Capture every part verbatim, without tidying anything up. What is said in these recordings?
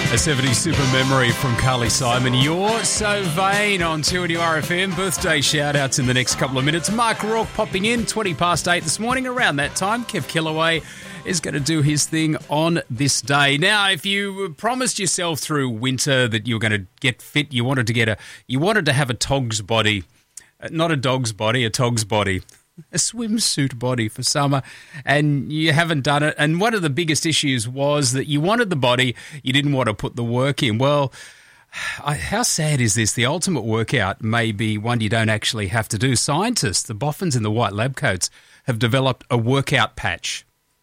A seventies super memory from Carly Simon. You're so vain on two N U R F M. Birthday shout-outs in the next couple of minutes. Mark Rourke popping in, twenty past eight this morning. Around that time, Kev Killaway is going to do his thing on this day. Now, if you promised yourself through winter that you were going to get fit, you wanted to get a, you wanted to have a tog's body, not a dog's body, a tog's body. A swimsuit body for summer, and you haven't done it. And one of the biggest issues was that you wanted the body, you didn't want to put the work in. Well, I, how sad is this? The ultimate workout may be one you don't actually have to do. Scientists, the boffins in the white lab coats, have developed a workout patch.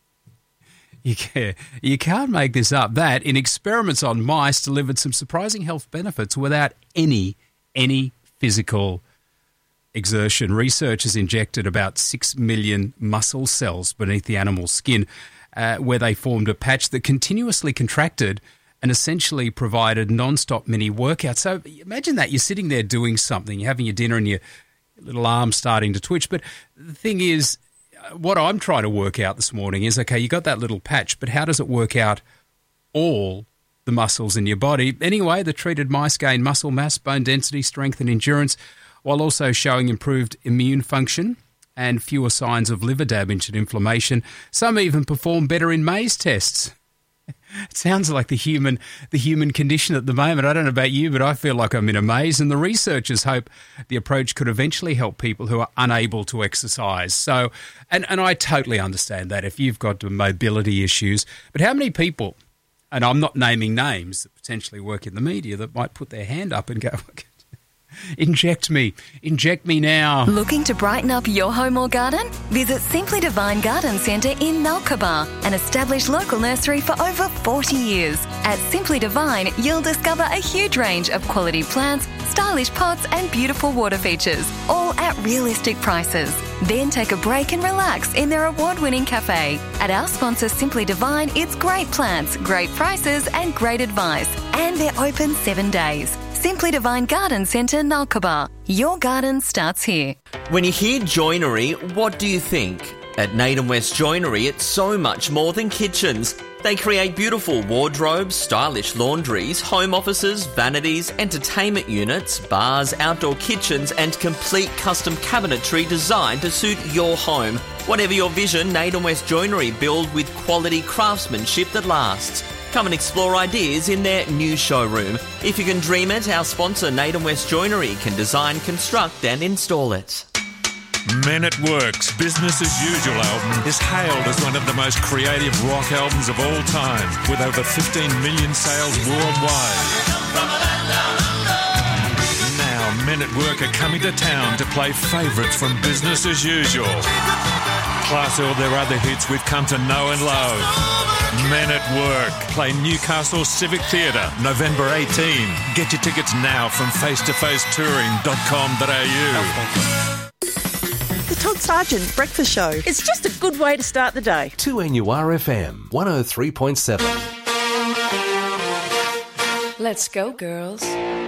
You can't, you can't make this up. That, in experiments on mice, delivered some surprising health benefits without any, any physical exertion. Researchers injected about six million muscle cells beneath the animal's skin, uh, where they formed a patch that continuously contracted and essentially provided non-stop mini workouts. So imagine that. You're sitting there doing something, you're having your dinner and your little arm's starting to twitch. But the thing is, what I'm trying to work out this morning is, okay, you got that little patch, but how does it work out all the muscles in your body? Anyway, the treated mice gained muscle mass, bone density, strength and endurance, while also showing improved immune function and fewer signs of liver damage and inflammation. Some even perform better in maze tests. It sounds like the human the human condition at the moment. I don't know about you, but I feel like I'm in a maze, and the researchers hope the approach could eventually help people who are unable to exercise. So, and, and I totally understand that if you've got mobility issues, but how many people, and I'm not naming names, that potentially work in the media, that might put their hand up and go, Inject me. Inject me now. Looking to brighten up your home or garden? Visit Simply Divine Garden Centre in Nalkaba, an established local nursery for over forty years. At Simply Divine, you'll discover a huge range of quality plants, stylish pots and beautiful water features, all at realistic prices. Then take a break and relax in their award-winning cafe. At our sponsor Simply Divine, it's great plants, great prices and great advice. And they're open seven days. Simply Divine Garden Centre, Nalkaba. Your garden starts here. When you hear joinery, what do you think? At Naden West Joinery, it's so much more than kitchens. They create beautiful wardrobes, stylish laundries, home offices, vanities, entertainment units, bars, outdoor kitchens, and complete custom cabinetry designed to suit your home. Whatever your vision, Naden West Joinery build with quality craftsmanship that lasts. Come and explore ideas in their new showroom. If you can dream it, our sponsor Naden West Joinery can design, construct and install it. Men at Work's Business as Usual album is hailed as one of the most creative rock albums of all time, with over fifteen million sales worldwide. Now Men at Work are coming to town to play favourites from Business as Usual, plus all their other hits we've come to know and love. Men at Work play Newcastle Civic Theatre November eighteenth. Get your tickets now from face to face touring dot com dot a u. The Todd Sargent Breakfast Show. It's just a good way to start the day. two N U R F M one oh three point seven. Let's go, girls.